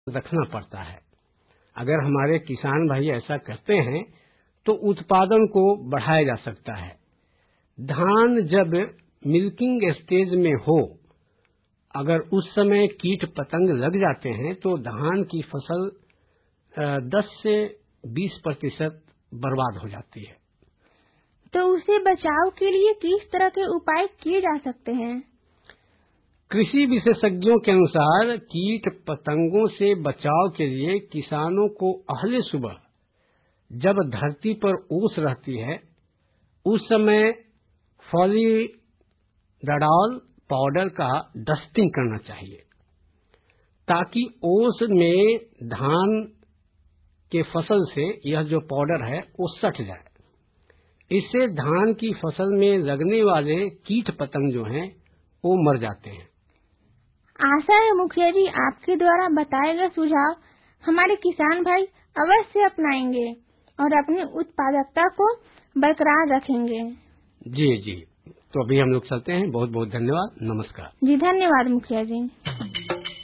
रखना पड़ता है। अगर हमारे किसान भाई ऐसा करते हैं तो उत्पादन को बढ़ाया जा सकता है। धान जब मिल्किंग स्टेज में हो, अगर उस समय कीट पतंग लग जाते हैं तो धान की फसल 10 से 20% बर्बाद हो जाती है। तो उसे बचाव के लिए किस तरह के उपाय किए जा सकते हैं? कृषि विशेषज्ञों के अनुसार कीट पतंगों से बचाव के लिए किसानों को अहले सुबह जब धरती पर ओस रहती है उस समय फॉलीडाडॉल पाउडर का डस्टिंग करना चाहिए, ताकि ओस में धान के फसल से यह जो पाउडर है वो सट जाए। इससे धान की फसल में लगने वाले कीट पतंग जो हैं वो मर जाते हैं। आशा है मुखिया जी आपके द्वारा बताए गए सुझाव हमारे किसान भाई अवश्य अपनाएंगे और अपनी उत्पादकता को बरकरार रखेंगे। जी जी, तो अभी हम लोग चलते हैं। बहुत बहुत धन्यवाद। नमस्कार। जी धन्यवाद मुखिया जी।